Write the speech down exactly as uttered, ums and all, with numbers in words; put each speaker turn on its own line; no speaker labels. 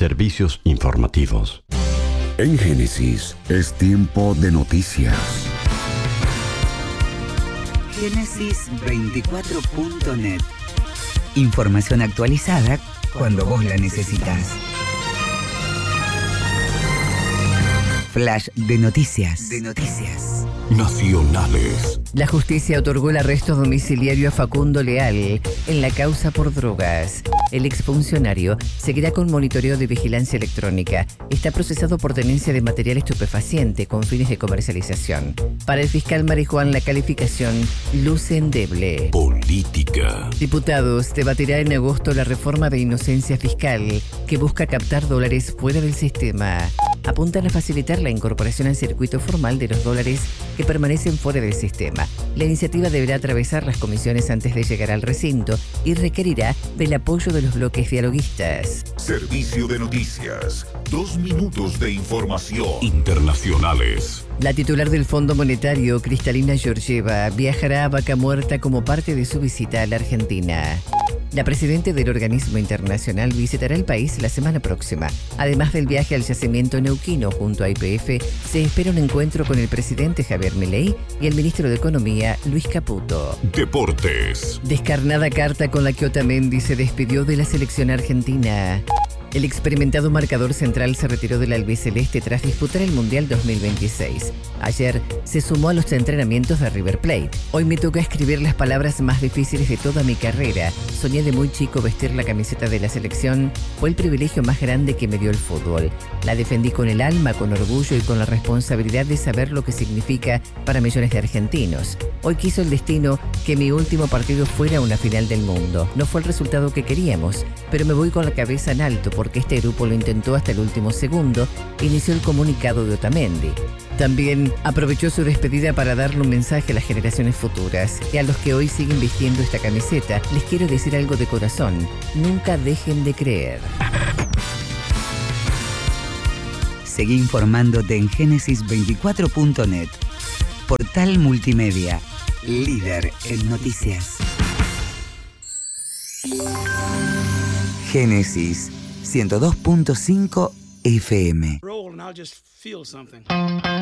Servicios informativos.
En Génesis es tiempo de noticias.
Génesis veinticuatro punto net. Información actualizada cuando vos la necesitas. Flash de noticias. De noticias.
Nacionales.
La justicia otorgó el arresto domiciliario a Facundo Leal en la causa por drogas. El exfuncionario seguirá con monitoreo de vigilancia electrónica. Está procesado por tenencia de material estupefaciente con fines de comercialización. Para el fiscal Marijuán, la calificación luce endeble.
Política.
Diputados debatirá en agosto la reforma de inocencia fiscal que busca captar dólares fuera del sistema. Apuntan a facilitar la incorporación al circuito formal de los dólares que permanecen fuera del sistema. La iniciativa deberá atravesar las comisiones antes de llegar al recinto y requerirá del apoyo de los bloques dialoguistas.
Servicio de noticias. Dos minutos de información. Internacionales.
La titular del Fondo Monetario, Kristalina Georgieva, viajará a Vaca Muerta como parte de su visita a la Argentina. La presidenta del organismo internacional visitará el país la semana próxima. Además del viaje al yacimiento neuquino junto a Y P F, se espera un encuentro con el presidente Javier Milei y el ministro de Economía, Luis Caputo.
Deportes.
Descarnada carta con la que Otamendi se despidió de la selección argentina. El experimentado marcador central se retiró del albiceleste tras disputar el Mundial dos mil veintiséis. Ayer se sumó a los entrenamientos de River Plate. Hoy me toca escribir las palabras más difíciles de toda mi carrera. Soñé de muy chico vestir la camiseta de la selección. Fue el privilegio más grande que me dio el fútbol. La defendí con el alma, con orgullo y con la responsabilidad de saber lo que significa para millones de argentinos. Hoy quiso el destino que mi último partido fuera una final del mundo. No fue el resultado que queríamos, pero me voy con la cabeza en alto porque este grupo lo intentó hasta el último segundo, inició el comunicado de Otamendi. También aprovechó su despedida para darle un mensaje a las generaciones futuras y a los que hoy siguen vistiendo esta camiseta, les quiero decir algo de corazón: nunca dejen de creer.
Seguí informándote en Génesis veinticuatro punto net. Portal multimedia, líder en noticias. Génesis ciento dos punto cinco F M.
Roll and I'll just feel something.